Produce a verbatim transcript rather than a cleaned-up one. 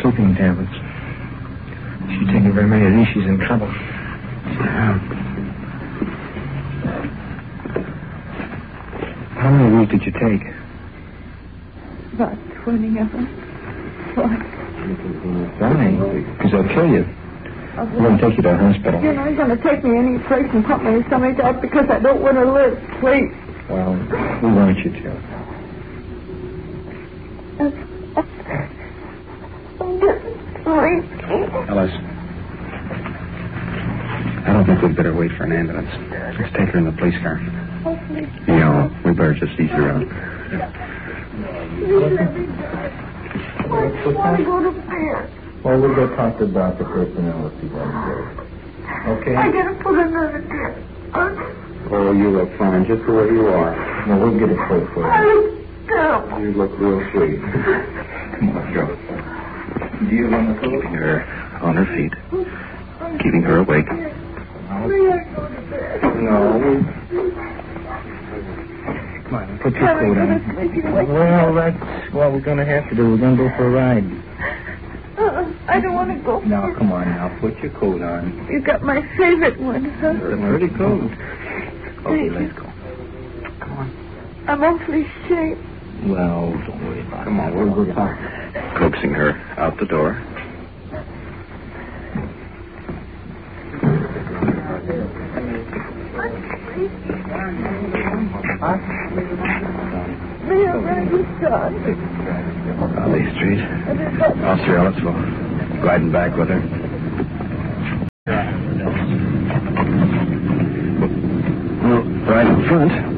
sleeping tablets. She's taking very many of these. She's in trouble. Yeah. How many of these did you take? About twenty of them. Why? Why? Because they'll kill you. We're going to take you to a hospital. You're not going to take me any place and put me someplace else because I don't want to live. Please. Well, we want you to. I'm just sleepy. Ellis, I don't think we'd better wait for an ambulance. Let's take her in the police car. You know, we better just ease her out. I just want to go to bed. Well, we'll go talk to Doctor Personnel if you want to go. Okay? I got to put another dip. Oh, you look fine just the way you are. No, we'll get a coat for I you. look terrible. You look real sweet. Come on, Joe. Do you want to Keeping her on her feet. Keeping her awake. May I go to bed? No. Come on, put your Can I coat go on. to sleep? You wake me Well, up. that's what we're going to have to do. We're going to go for a ride. Uh-uh. I don't want to go. Now, come on now. Put your coat on. You got my favorite one, huh? It's pretty cold. Okay, let's go. Come on. I'm awfully ashamed. Well, don't worry about it. Come on, we'll go talk. Coaxing her out the door. May I ride you, son? Valley Street. Officer Ellis will gliding back with her. Well, right in front.